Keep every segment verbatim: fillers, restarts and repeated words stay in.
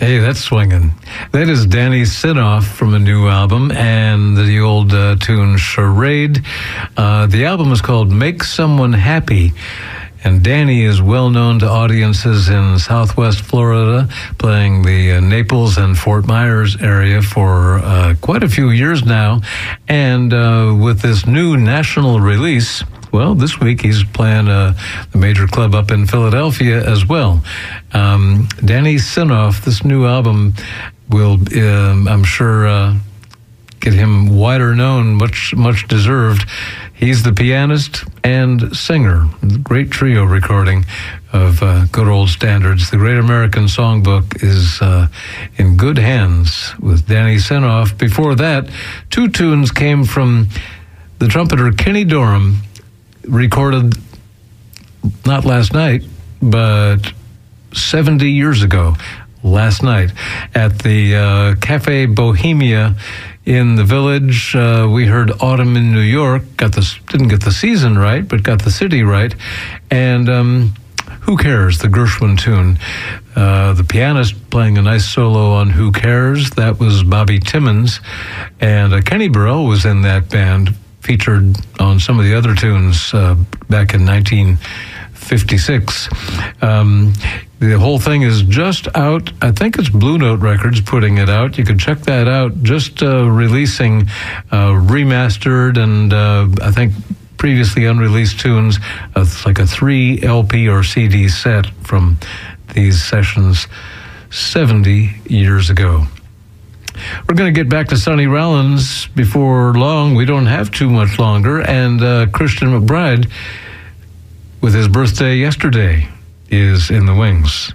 Hey, that's swinging. That is Danny Sinoff from a new album, and the old uh, tune Charade. Uh, the album is called Make Someone Happy, and Danny is well known to audiences in Southwest Florida, playing the uh, Naples and Fort Myers area for uh, quite a few years now. And uh, with this new national release, well, this week he's playing uh, the major club up in Philadelphia as well. Um, Danny Sinoff, this new album will, um, I'm sure, uh, get him wider known, much much deserved. He's the pianist and singer. Great trio recording of uh, good old standards. The Great American Songbook is uh, in good hands with Danny Sinoff. Before that, two tunes came from the trumpeter Kenny Dorham, recorded not last night, but seventy years ago, last night, at the uh, Cafe Bohemia in the Village. Uh, we heard Autumn in New York, got the, didn't get the season right, but got the city right. And um, Who Cares, the Gershwin tune. Uh, the pianist playing a nice solo on Who Cares, that was Bobby Timmons. And uh, Kenny Burrell was in that band, featured on some of the other tunes uh, back in nineteen fifty-six. Um, the whole thing is just out. I think it's Blue Note Records putting it out. You can check that out. Just uh, releasing uh, remastered and uh, I think previously unreleased tunes. Uh, it's like a three L P or C D set from these sessions seventy years ago. We're going to get back to Sonny Rollins before long. We don't have too much longer. And uh, Christian McBride, with his birthday yesterday, is in the wings.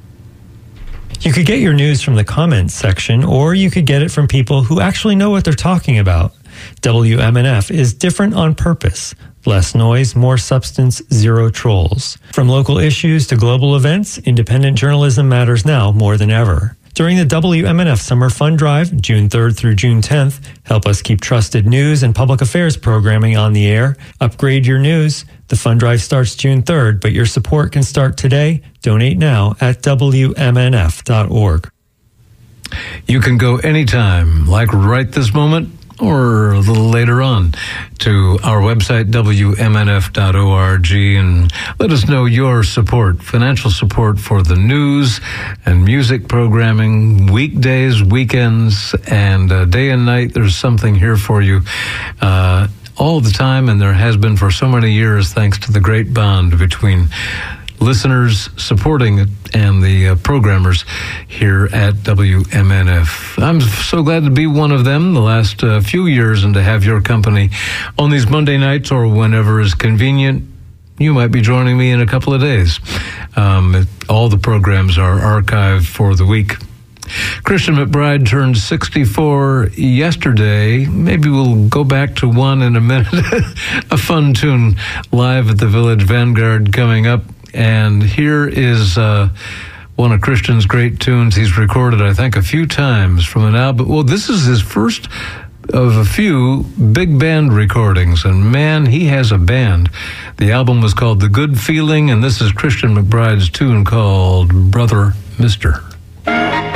You could get your news from the comments section, or you could get it from people who actually know what they're talking about. W M N F is different on purpose. Less noise, more substance, zero trolls. From local issues to global events, independent journalism matters now more than ever. During the W M N F Summer Fund Drive, June third through June tenth, help us keep trusted news and public affairs programming on the air. Upgrade your news. The fund drive starts June third, but your support can start today. Donate now at W M N F dot org. You can go anytime, like right this moment, or a little later on, to our website, W M N F dot org, and let us know your support, financial support for the news and music programming, weekdays, weekends, and uh, day and night. There's something here for you uh, all the time, and there has been for so many years, thanks to the great bond between listeners supporting it and the uh, programmers here at W M N F. I'm so glad to be one of them the last uh, few years and to have your company on these Monday nights or whenever is convenient. You might be joining me in a couple of days. Um, it, all the programs are archived for the week. Christian McBride turned sixty-four yesterday. Maybe we'll go back to one in a minute. A fun tune live at the Village Vanguard coming up. And here is uh, one of Christian's great tunes he's recorded, I think, a few times from an album. Well, this is his first of a few big band recordings, and man, he has a band. The album was called The Good Feeling, and this is Christian McBride's tune called Brother Mister